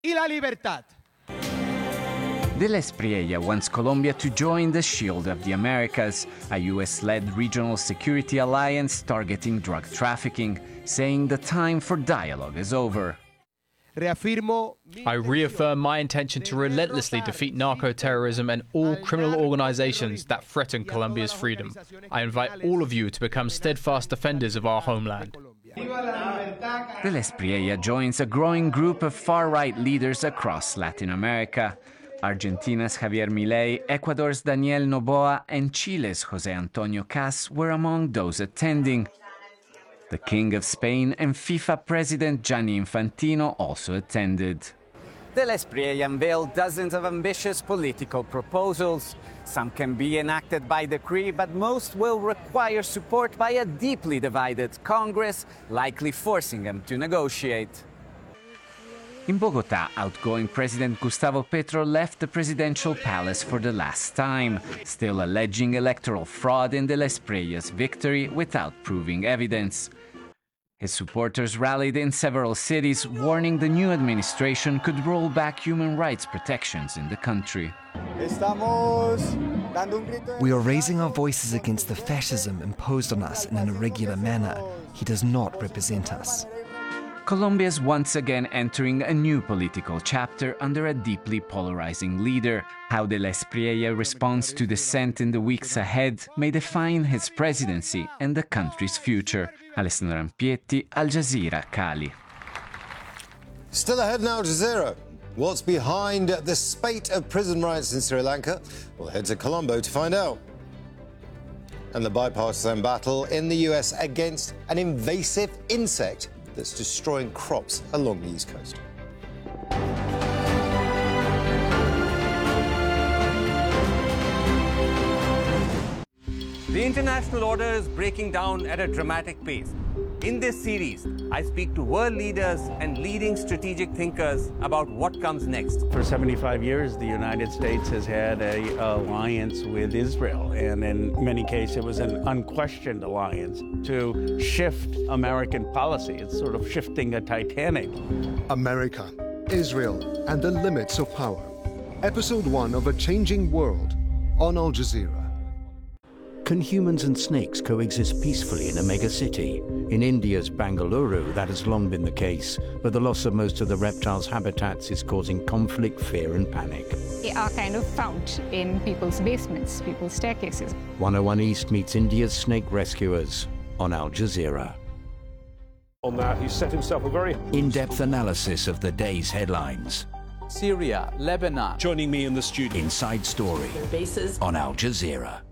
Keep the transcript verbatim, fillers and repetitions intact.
y la libertad. Del Espriella wants Colombia to join the Shield of the Americas, a U S-led regional security alliance targeting drug trafficking, saying the time for dialogue is over. I reaffirm my intention to relentlessly defeat narco-terrorism and all criminal organizations that threaten Colombia's freedom. I invite all of you to become steadfast defenders of our homeland. Del Espriella joins a growing group of far-right leaders across Latin America. Argentina's Javier Milei, Ecuador's Daniel Noboa, and Chile's José Antonio Caz were among those attending. The King of Spain and FIFA President Gianni Infantino also attended. Del Espriella unveiled dozens of ambitious political proposals. Some can be enacted by decree, but most will require support by a deeply divided Congress, likely forcing them to negotiate. In Bogotá, outgoing President Gustavo Petro left the presidential palace for the last time, still alleging electoral fraud in Del Espriella's victory without proving evidence. His supporters rallied in several cities, warning the new administration could roll back human rights protections in the country. We are raising our voices against the fascism imposed on us in an irregular manner. He does not represent us. Colombia is once again entering a new political chapter under a deeply polarizing leader. How Del Espriella responds to dissent in the weeks ahead may define his presidency and the country's future. Alessandro Ampietti, Al Jazeera, Cali. Still ahead in Al Jazeera. What's behind the spate of prison riots in Sri Lanka? We'll head to Colombo to find out. And the bipartisan battle in the U S against an invasive insect that's destroying crops along the East Coast. The international order is breaking down at a dramatic pace. In this series, I speak to world leaders and leading strategic thinkers about what comes next. For seventy-five years, the United States has had an alliance with Israel, and in many cases, it was an unquestioned alliance to shift American policy. It's sort of shifting a Titanic. America, Israel, and the limits of power. Episode one of A Changing World on Al Jazeera. Can humans and snakes coexist peacefully in a megacity? In India's Bangalore, that has long been the case, but the loss of most of the reptiles' habitats is causing conflict, fear and panic. They are kind of found in people's basements, people's staircases. one oh one East meets India's snake rescuers on Al Jazeera. On that, he set himself a very in-depth analysis of the day's headlines. Syria, Lebanon. Joining me in the studio. Inside Story bases on Al Jazeera.